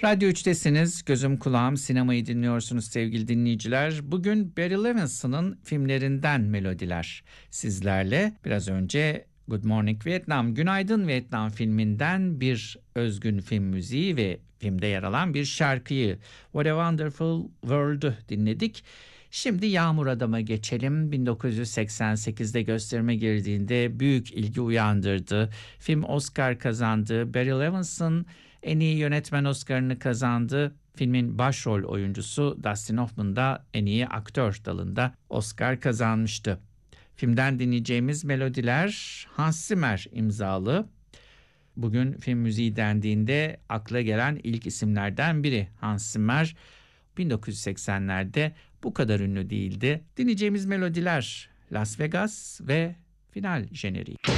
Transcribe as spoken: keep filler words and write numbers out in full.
Radyo üçtesiniz. Gözüm kulağım sinemayı dinliyorsunuz sevgili dinleyiciler. Bugün Barry Levinson'ın filmlerinden melodiler sizlerle. Biraz önce Good Morning Vietnam, Günaydın Vietnam filminden bir özgün film müziği ve filmde yer alan bir şarkıyı What a Wonderful World'u dinledik. Şimdi Yağmur Adam'a geçelim. bin dokuz yüz seksen sekizde gösterime girdiğinde büyük ilgi uyandırdı. Film Oscar kazandı. Barry Levinson en iyi yönetmen Oscar'ını kazandı. Filmin başrol oyuncusu Dustin Hoffman da en iyi aktör dalında Oscar kazanmıştı. Filmden dinleyeceğimiz melodiler Hans Zimmer imzalı. Bugün film müziği dendiğinde akla gelen ilk isimlerden biri Hans Zimmer. bin dokuz yüz seksenlerde bu kadar ünlü değildi. Dinleyeceğimiz melodiler Las Vegas ve Final jeneriği.